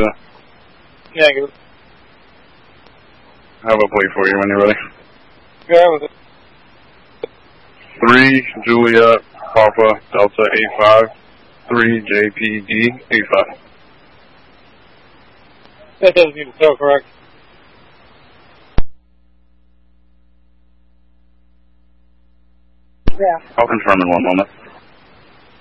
that? Yeah, I get it. I have a plate for you when you're ready. Go ahead with it. 3 Juliet Papa Delta 85 3 JPD 85. That doesn't need to tell, correct? Yeah. I'll confirm in one moment.